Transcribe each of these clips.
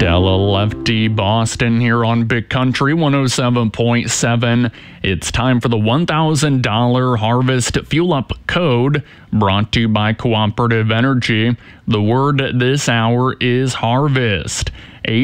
Della Lefty Boston here on Big Country 107.7. It's time for the $1,000 Harvest Fuel Up Code, brought to you by Cooperative Energy. The word this hour is harvest.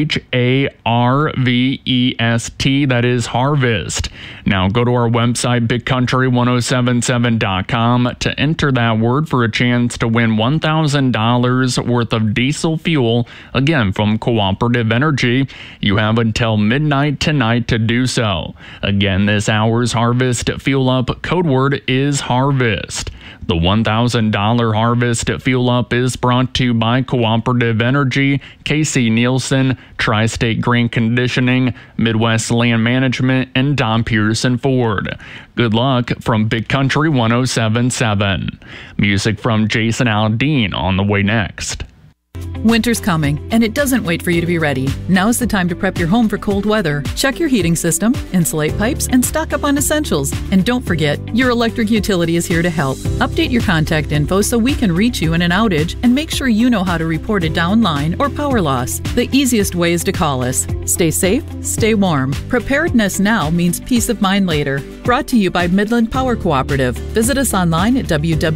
Harvest. That is harvest. Now go to our website, bigcountry1077.com, to enter that word for a chance to win $1,000 worth of diesel fuel, again, from Cooperative Energy. You have until midnight tonight to do so. Again, this hour's Harvest Fuel Up code word is harvest. The $1,000 Harvest Fuel Up is brought to you by Cooperative Energy, KC Nielsen, Tri-State Grain Conditioning, Midwest Land Management, and Don Pearson Ford. Good luck from Big Country 107.7. Music from Jason Aldean on the way next. Winter's coming, and it doesn't wait for you to be ready. Now's the time to prep your home for cold weather. Check your heating system, insulate pipes, and stock up on essentials. And don't forget, your electric utility is here to help. Update your contact info so we can reach you in an outage, and make sure you know how to report a down line or power loss. The easiest way is to call us. Stay safe, stay warm. Preparedness now means peace of mind later. Brought to you by Midland Power Cooperative. Visit us online at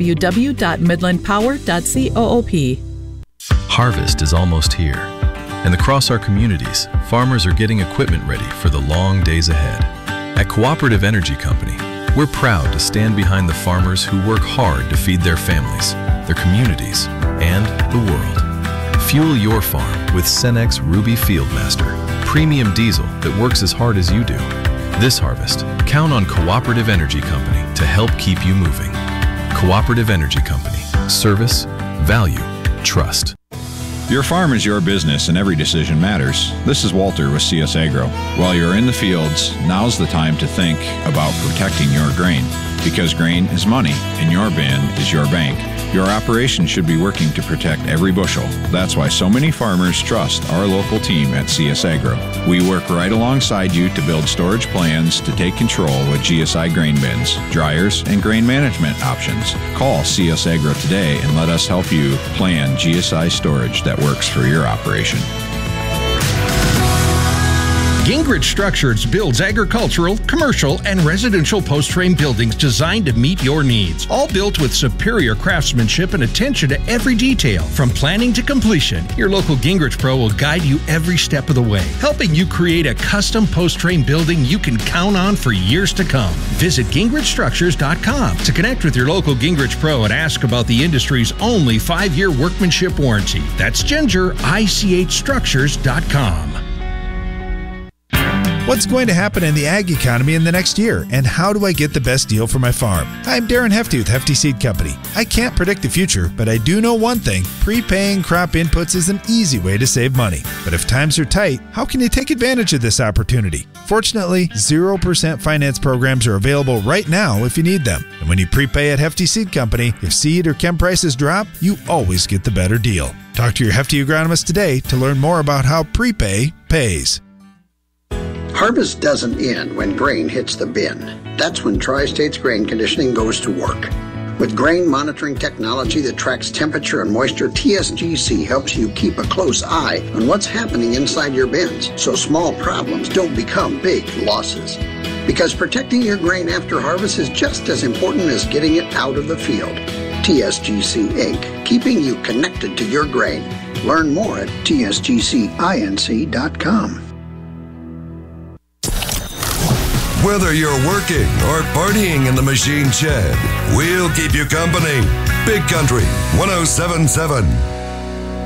www.midlandpower.coop. Harvest is almost here, and across our communities, farmers are getting equipment ready for the long days ahead. At Cooperative Energy Company, we're proud to stand behind the farmers who work hard to feed their families, their communities, and the world. Fuel your farm with Cenex Ruby Fieldmaster, premium diesel that works as hard as you do. This harvest, count on Cooperative Energy Company to help keep you moving. Cooperative Energy Company. Service, value, trust. Your farm is your business and every decision matters. This is Walter with CS Agro. While you're in the fields, now's the time to think about protecting your grain, because grain is money and your bin is your bank. Your operation should be working to protect every bushel. That's why so many farmers trust our local team at CS Agro. We work right alongside you to build storage plans to take control with GSI grain bins, dryers, and grain management options. Call CS Agro today and let us help you plan GSI storage that works for your operation. Gingrich Structures builds agricultural, commercial, and residential post-frame buildings designed to meet your needs. All built with superior craftsmanship and attention to every detail. From planning to completion, your local Gingrich Pro will guide you every step of the way, helping you create a custom post-frame building you can count on for years to come. Visit GingrichStructures.com to connect with your local Gingrich Pro and ask about the industry's only 5-year workmanship warranty. That's GingerICHStructures.com. What's going to happen in the ag economy in the next year, and how do I get the best deal for my farm? I'm Darren Hefty with Hefty Seed Company. I can't predict the future, but I do know one thing: prepaying crop inputs is an easy way to save money. But if times are tight, how can you take advantage of this opportunity? Fortunately, 0% finance programs are available right now if you need them. And when you prepay at Hefty Seed Company, if seed or chem prices drop, you always get the better deal. Talk to your Hefty agronomist today to learn more about how prepay pays. Harvest doesn't end when grain hits the bin. That's when Tri-State's Grain Conditioning goes to work. With grain monitoring technology that tracks temperature and moisture, TSGC helps you keep a close eye on what's happening inside your bins, so small problems don't become big losses. Because protecting your grain after harvest is just as important as getting it out of the field. TSGC Inc., keeping you connected to your grain. Learn more at tsgcinc.com. Whether you're working or partying in the machine shed, we'll keep you company. Big Country 107.7.